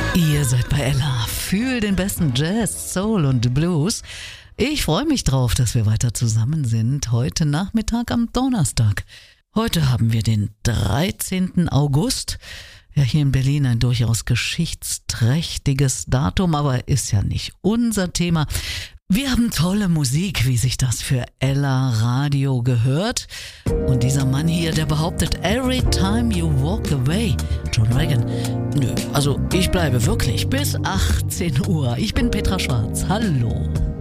Ihr seid bei Ella. Fühl den besten Jazz, Soul und Blues. Ich freue mich drauf, dass wir weiter zusammen sind. Heute Nachmittag am Donnerstag. Heute haben wir den 13. August. Ja, hier in Berlin ein durchaus geschichtsträchtiges Datum, aber ist ja nicht unser Thema. Wir haben tolle Musik, wie sich das für Ella Radio gehört. Und dieser Mann hier, der behauptet, every time you walk away. John Reagan. Nö, also ich bleibe wirklich bis 18 Uhr. Ich bin Petra Schwarz. Hallo.